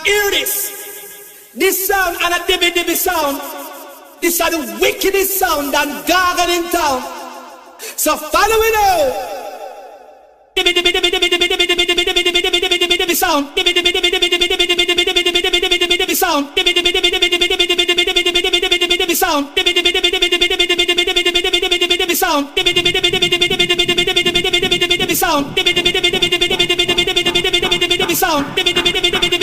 hear this. This sound and a dibby dibby sound. This are the wickedest sound and gargle in town. So follow me now. Dibby dibby dibby dibby dibby dibby dibby dibby dibby dibby dibby dibby dibby sound. Dibby dibby dibby dibby dibby dibby dibby dibby dibby dibby dibby dibby dibby sound. Dibby dibby dibby dibby dibby dibby dibby dibby dibby dibby dibby dibby dibby sound. Dibby dibby dibby dibby dibby dibby dibby dibby dibby dibby dibby sound. Dibby dibby dibby dibby